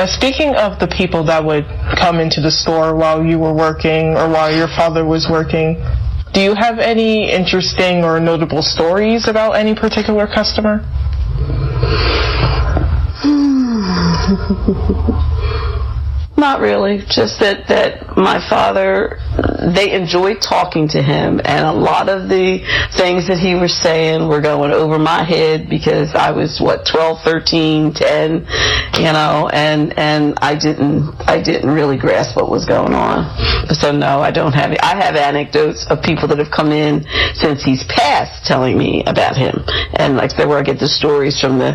Speaking of the people that would come into the store while you were working or while your father was working, do you have any interesting or notable stories about any particular customer? Not really. Just that my father, they enjoyed talking to him, and a lot of the things that he was saying were going over my head because I was 12, 13, 10, and I didn't really grasp what was going on. So no, I don't have it. I have anecdotes of people that have come in since he's passed telling me about him, and like where I get the stories from the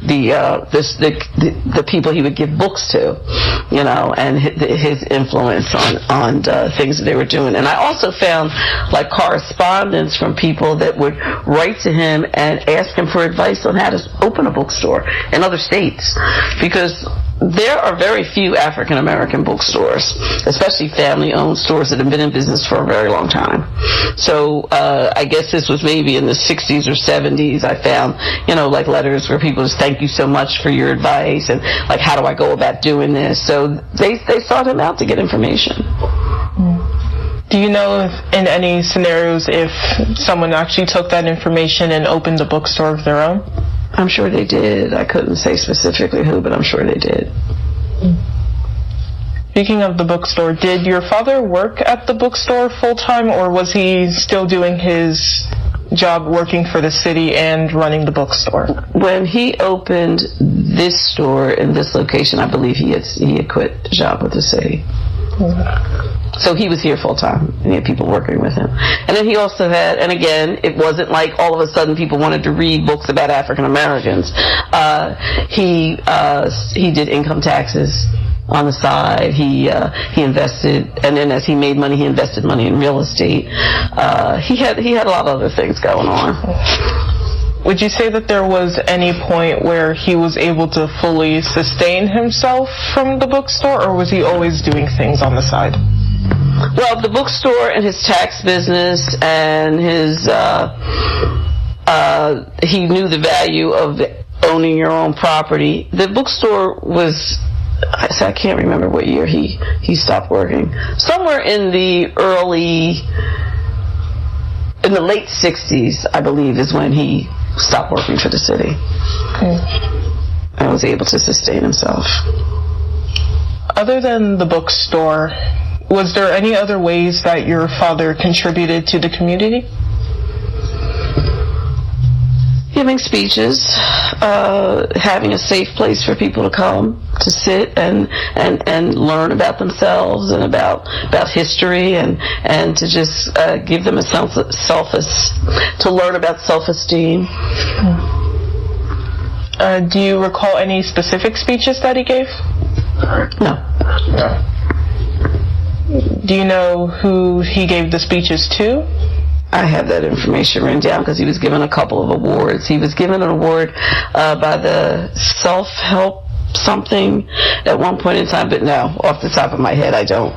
people he would give books to, and his influence on things that they were doing. And I also found like correspondence from people that would write to him and ask him for advice on how to open a bookstore in other states, because there are very few African American bookstores, especially family-owned stores that have been in business for a very long time. So I guess this was maybe in the 60s or 70s. I found, like letters where people just thank you so much for your advice and like how do I go about doing this. So they sought him out to get information. Do you know if in any scenarios if someone actually took that information and opened a bookstore of their own? I'm sure they did. I couldn't say specifically who, but I'm sure they did. Speaking of the bookstore, did your father work at the bookstore full-time, or was he still doing his job working for the city and running the bookstore? When he opened this store in this location, I believe he had quit the job with the city. So he was here full time, and he had people working with him. And then he also had, and again, it wasn't like all of a sudden people wanted to read books about African Americans. He did income taxes on the side. He invested, and then as he made money, he invested money in real estate. He had a lot of other things going on. Would you say that there was any point where he was able to fully sustain himself from the bookstore, or was he always doing things on the side? Well, the bookstore and his tax business and his, he knew the value of owning your own property. The bookstore was, I can't remember what year he stopped working. Somewhere in the late 60s, I believe, is when he stopped working for the city. And was able to sustain himself. Other than the bookstore, was there any other ways that your father contributed to the community? Giving speeches, having a safe place for people to come to sit and learn about themselves and about history and to just give them to learn about self-esteem. Do you recall any specific speeches that he gave? No. Do you know who he gave the speeches to? I have that information written down because he was given a couple of awards. He was given an award by the Self-Help something at one point in time, but no, off the top of my head, I don't.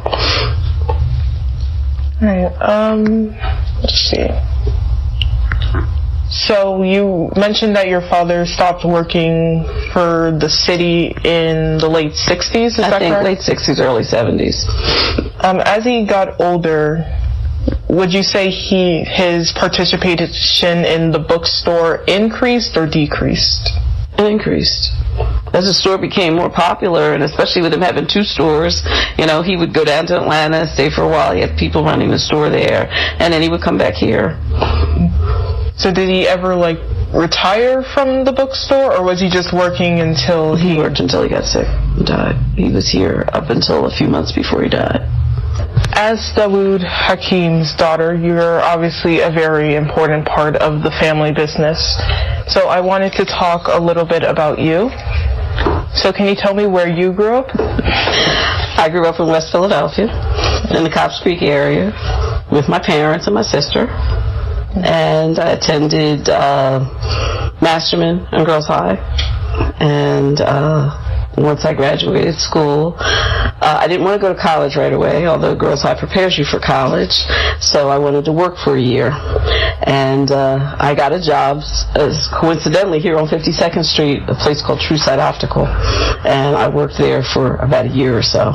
Alright, let's see. So you mentioned that your father stopped working for the city in the late 60s, is that correct? I think late 60s, early 70s. As he got older, would you say his participation in the bookstore increased or decreased? It increased. As the store became more popular, and especially with him having two stores, he would go down to Atlanta, stay for a while. He had people running the store there, and then he would come back here. So did he ever, retire from the bookstore, or was he just working until He worked until he got sick and died. He was here up until a few months before he died. As Dawood Hakim's daughter, you're obviously a very important part of the family business. So I wanted to talk a little bit about you. So can you tell me where you grew up? I grew up in West Philadelphia, in the Cops Creek area, with my parents and my sister. And I attended Masterman and Girls High. And once I graduated school. I didn't want to go to college right away, although Girls High prepares you for college. So I wanted to work for a year. And I got a job, coincidentally, here on 52nd Street, a place called True Sight Optical. And I worked there for about a year or so.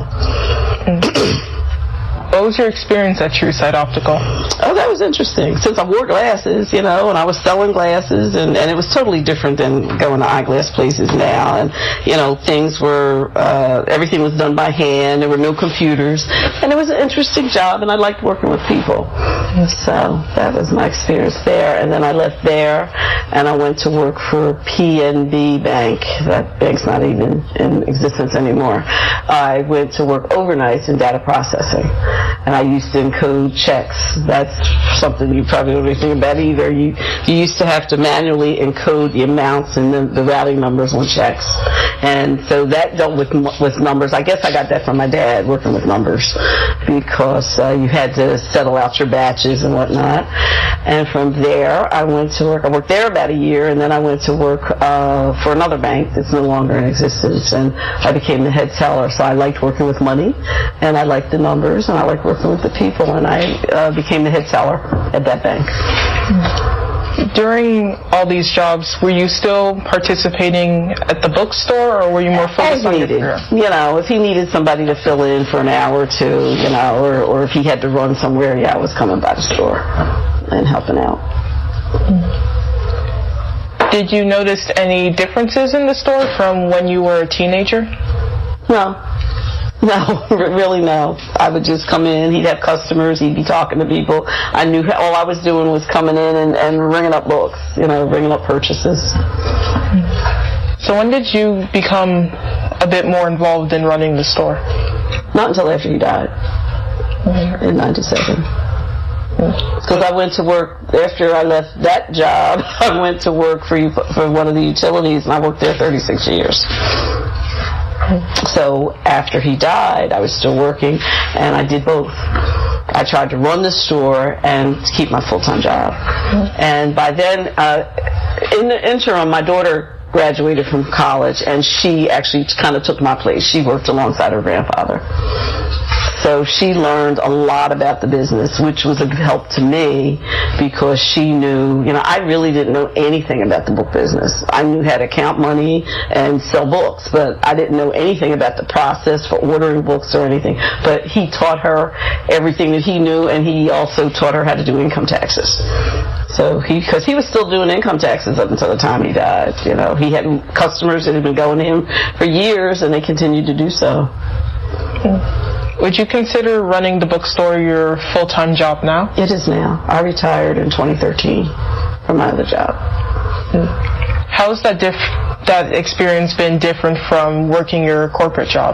What was your experience at True Sight Optical? Oh, that was interesting. Since I wore glasses, and I was selling glasses, and it was totally different than going to eyeglass places now. And, things were, everything was done by hand. There were no computers. And it was an interesting job, and I liked working with people. So that was my experience there. And then I left there, and I went to work for PNB Bank. That bank's not even in existence anymore. I went to work overnight in data processing. And I used to encode checks. That's something you probably don't really think about either. You used to have to manually encode the amounts and the routing numbers on checks. And so that dealt with numbers. I guess I got that from my dad, working with numbers, because you had to settle out your batches and whatnot. And from there, I went to work. I worked there about a year, and then I went to work for another bank that's no longer in existence, and I became the head teller. So I liked working with money, and I liked the numbers, and I liked working with the people, and I became the head teller at that bank. During all these jobs, were you still participating at the bookstore, or were you more focused on your career? If he needed somebody to fill in for an hour or two, or if he had to run somewhere, I was coming by the store and helping out. Did you notice any differences in the store from when you were a teenager? No, really no. I would just come in, he'd have customers, he'd be talking to people. I knew all I was doing was coming in and ringing up books, ringing up purchases. So when did you become a bit more involved in running the store? Not until after he died, in 97. Because I went to work, after I left that job, I went to work for one of the utilities, and I worked there 36 years. So after he died, I was still working, and I did both. I tried to run the store and keep my full-time job. And by then, in the interim, my daughter graduated from college, and she actually kind of took my place. She worked alongside her grandfather. So she learned a lot about the business, which was a help to me, because she knew, I really didn't know anything about the book business. I knew how to count money and sell books, but I didn't know anything about the process for ordering books or anything. But he taught her everything that he knew, and he also taught her how to do income taxes. So because he was still doing income taxes up until the time he died. He had customers that had been going to him for years, and they continued to do so. Would you consider running the bookstore your full-time job now? It is now. I retired in 2013 from my other job. How has that experience been different from working your corporate job?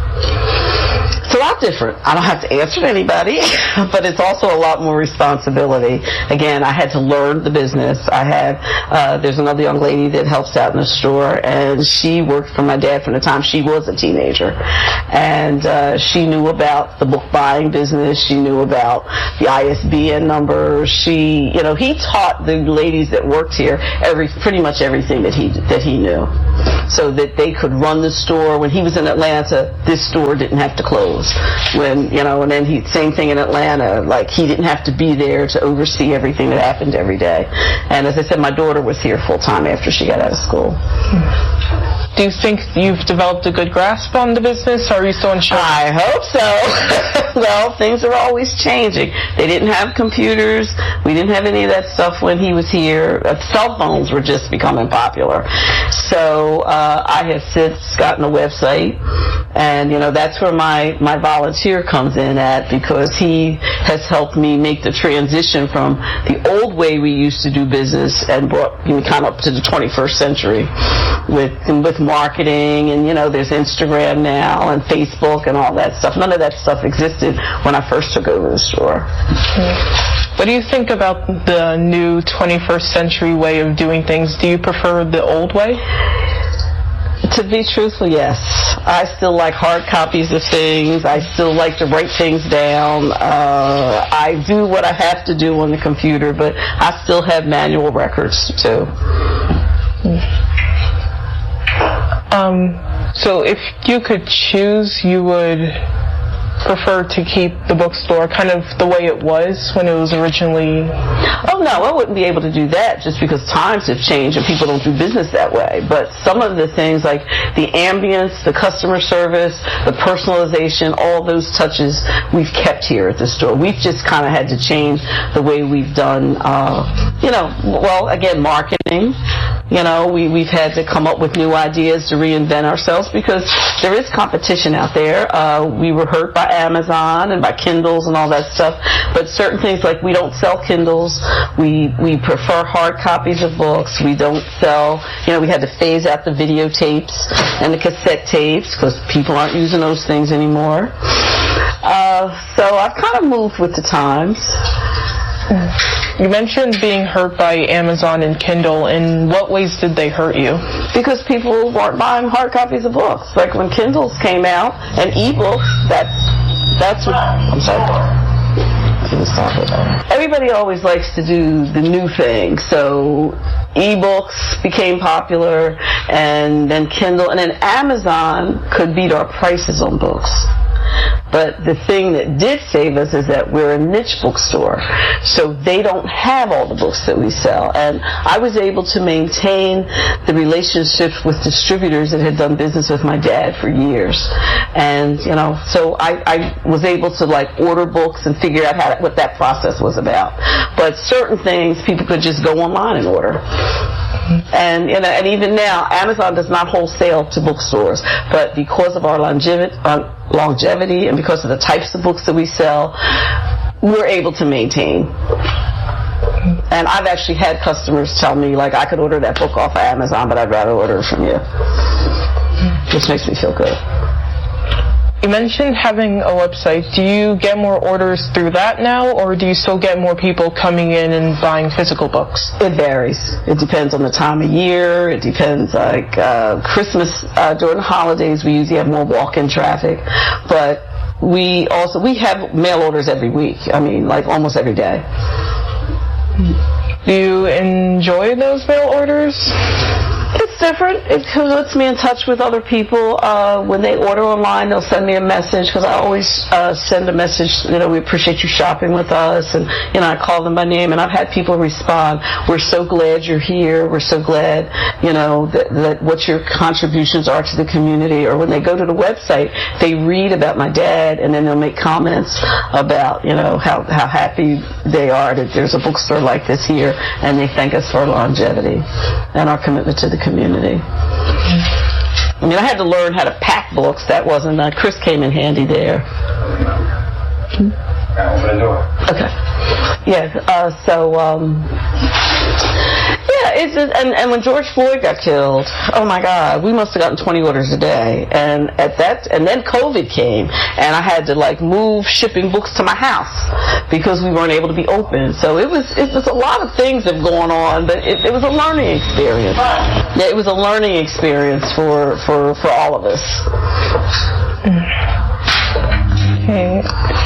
It's a lot different. I don't have to answer to anybody, but it's also a lot more responsibility. Again, I had to learn the business. There's another young lady that helps out in the store, and she worked for my dad from the time she was a teenager. And she knew about the book buying business. She knew about the ISBN numbers. He taught the ladies that worked here pretty much everything that he knew, so that they could run the store. When he was in Atlanta, this store didn't have to close. And then same thing in Atlanta, like he didn't have to be there to oversee everything that happened every day. And as I said, my daughter was here full time after she got out of school. Do you think you've developed a good grasp on the business, or are you still unsure? I hope so. Well, things are always changing. They didn't have computers. We didn't have any of that stuff when he was here. Cell phones were just becoming popular. So I have since gotten a website, and that's where my volunteer comes in at, because he has helped me make the transition from the old way we used to do business and brought me kind of up to the 21st century with marketing, and there's Instagram now and Facebook and all that stuff. None of that stuff existed when I first took over the store. What do you think about the new 21st century way of doing things? Do you prefer the old way? To be truthful, yes. I still like hard copies of things. I still like to write things down. I do what I have to do on the computer, but I still have manual records too. So if you could choose, you would prefer to keep the bookstore kind of the way it was when it was originally? Oh no, I wouldn't be able to do that just because times have changed and people don't do business that way. But some of the things like the ambience, the customer service, the personalization, all those touches we've kept here at the store. We've just kind of had to change the way we've done, again, marketing. We've had to come up with new ideas to reinvent ourselves because there is competition out there. We were hurt by Amazon and by Kindles and all that stuff, but certain things like we don't sell Kindles. We prefer hard copies of books. We don't sell, we had to phase out the videotapes and the cassette tapes because people aren't using those things anymore. So I've kind of moved with the times. You mentioned being hurt by Amazon and Kindle. In what ways did they hurt you? Because people weren't buying hard copies of books. Like when Kindles came out and ebooks, that's what, I'm sorry. Everybody always likes to do the new thing. So ebooks became popular, and then Kindle, and then Amazon could beat our prices on books. But the thing that did save us is that we're a niche bookstore, so they don't have all the books that we sell. And I was able to maintain the relationships with distributors that had done business with my dad for years. And, so I was able to order books and figure out what that process was about. But certain things people could just go online and order. And even now, Amazon does not wholesale to bookstores, but because of our longevity and because of the types of books that we sell, we're able to maintain. And I've actually had customers tell me, I could order that book off of Amazon, but I'd rather order it from you. Which makes me feel good. You mentioned having a website. Do you get more orders through that now, or do you still get more people coming in and buying physical books? It varies. It depends on the time of year. It depends, Christmas, during the holidays, we usually have more walk-in traffic. But we have mail orders every week. Almost every day. Do you enjoy those mail orders? It's different. It puts me in touch with other people. When they order online, they'll send me a message because I always send a message, we appreciate you shopping with us. And, I call them by name, and I've had people respond, we're so glad you're here. We're so glad, that what your contributions are to the community. Or when they go to the website, they read about my dad, and then they'll make comments about, how happy they are that there's a bookstore like this here, and they thank us for our longevity and our commitment to the community. I had to learn how to pack books. That wasn't, Chris came in handy there. Open the door. Okay. It's just, and when George Floyd got killed, oh my God, we must have gotten 20 orders a day. And then COVID came, and I had to move shipping books to my house because we weren't able to be open. So it was a lot of things that were going on, but it was a learning experience. Yeah, it was a learning experience for all of us. Okay.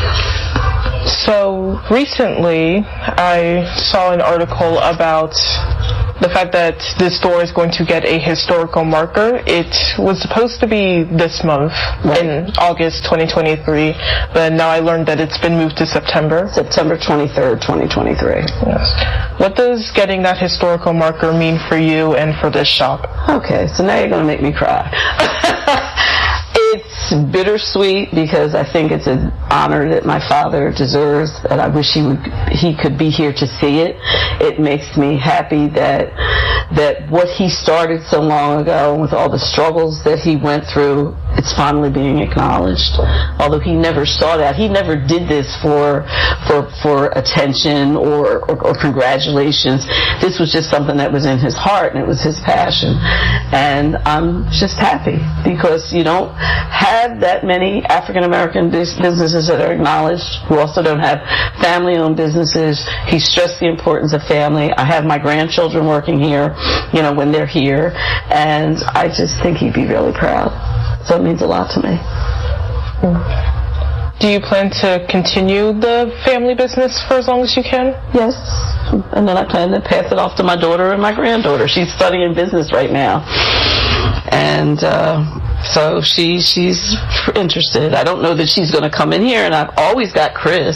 So recently, I saw an article about the fact that this store is going to get a historical marker. It was supposed to be this month, right, in August 2023, but now I learned that it's been moved to September. September 23rd, 2023. Yes. What does getting that historical marker mean for you and for this shop? Okay, so now you're going to make me cry. It's bittersweet because I think it's an honor that my father deserves, and I wish he could be here to see it. It makes me happy that what he started so long ago, with all the struggles that he went through, it's finally being acknowledged. Although he never saw that. He never did this for attention or congratulations. This was just something that was in his heart, and it was his passion. And I'm just happy because you don't have that many African American businesses that are acknowledged, who also don't have family-owned businesses. He stressed the importance of family. I have my grandchildren working here, when they're here, and I just think he'd be really proud. So it means a lot to me. Do you plan to continue the family business for as long as you can? Yes. And then I plan to pass it off to my daughter and my granddaughter. She's studying business right now. And so she's interested. I don't know that she's going to come in here, and I've always got Chris.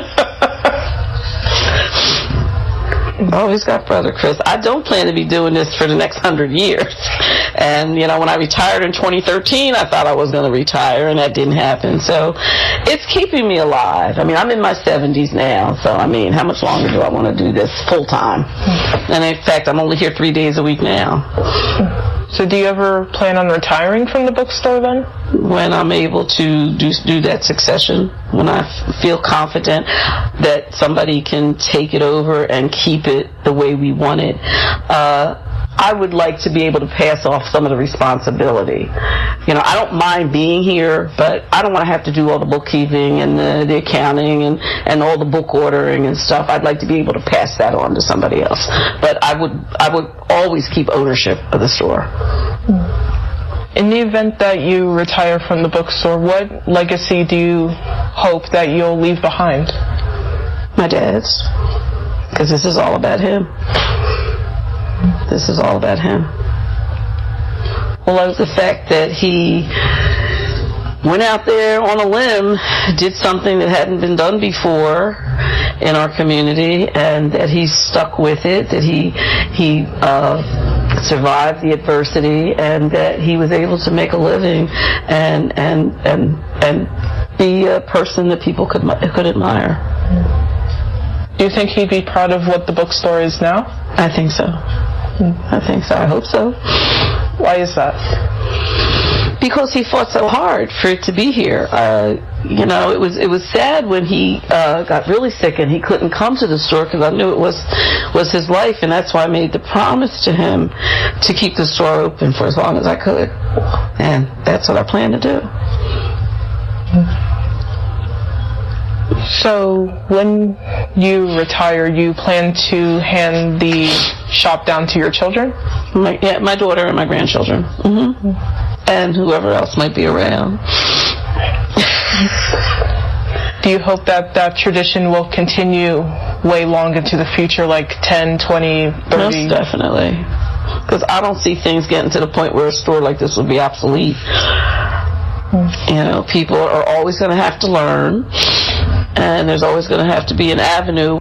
Always got brother Chris. I don't plan to be doing this for the next 100 years. And, you know, when I retired in 2013, I thought I was going to retire, and that didn't happen. So it's keeping me alive. I mean, I'm in my 70s now, so, I mean, how much longer do I want to do this full time? And, in fact, I'm only here 3 days a week now. So do you ever plan on retiring from the bookstore then? When I'm able to do that succession, when I feel confident that somebody can take it over and keep it the way we want it, I would like to be able to pass off some of the responsibility. You know, I don't mind being here, but I don't want to have to do all the bookkeeping and the accounting and all the book ordering and stuff. I'd like to be able to pass that on to somebody else. But I would always keep ownership of the store. In the event that you retire from the bookstore, what legacy do you hope that you'll leave behind? My dad's. Because this is all about him. This is all about him. Well, the fact that he went out there on a limb, did something that hadn't been done before in our community, and that he stuck with it, that he survived the adversity, and that he was able to make a living and be a person that people could admire. Do you think he'd be proud of what the bookstore is now? I think so. I think so. I hope so. Why is that? Because he fought so hard for it to be here. You know, it was sad when he got really sick and he couldn't come to the store, because I knew it was his life, and that's why I made the promise to him to keep the store open for as long as I could. And that's what I plan to do. So when you retire, you plan to hand the shop down to your children? My daughter and my grandchildren. Mm-hmm. And whoever else might be around. Do you hope that tradition will continue way long into the future, like 10, 20, 30? Most definitely. Because I don't see things getting to the point where a store like this would be obsolete. You know, people are always going to have to learn, and there's always going to have to be an avenue.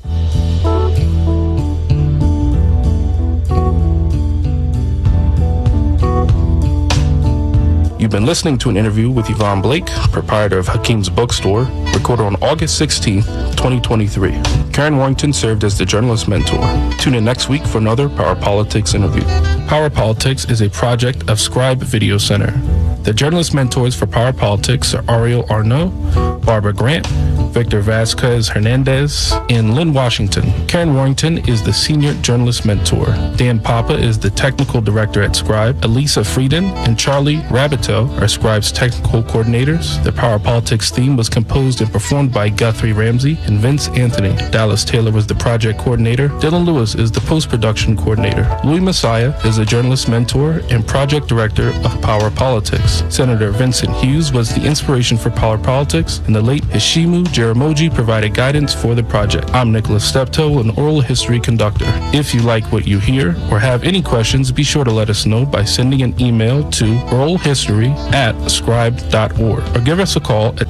You've been listening to an interview with Yvonne Blake, proprietor of Hakeem's Bookstore, recorded on August 16, 2023. Karen Warrington served as the journalist mentor. Tune in next week for another Power Politics interview. Power Politics is a project of Scribe Video Center. The journalist mentors for Power Politics are Ariel Arnaud, Barbara Grant, Victor Vasquez Hernandez, and Lynn Washington. Karen Warrington is the senior journalist mentor. Dan Papa is the technical director at Scribe. Elisa Frieden and Charlie Rabbito are Scribe's technical coordinators. The Power Politics theme was composed and performed by Guthrie Ramsey and Vince Anthony. Dallas Taylor was the project coordinator. Dylan Lewis is the post-production coordinator. Louis Messiah is a journalist mentor and project director of Power Politics. Senator Vincent Hughes was the inspiration for Power Politics, and the late Hishimu Jaramogi provided guidance for the project. I'm Nicholas Steptoe, an oral history conductor. If you like what you hear or have any questions, be sure to let us know by sending an email to oralhistory@scribe.org or give us a call at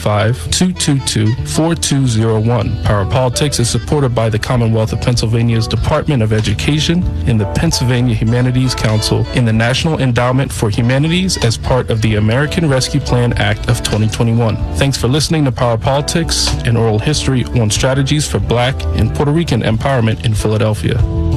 215-222-4201. Power Politics is supported by the Commonwealth of Pennsylvania's Department of Education and the Pennsylvania Humanities Council and the National Endowment for Humanities as part of the American Rescue Plan Act of 2021. Thanks for listening to Power Politics and Oral History on strategies for Black and Puerto Rican empowerment in Philadelphia.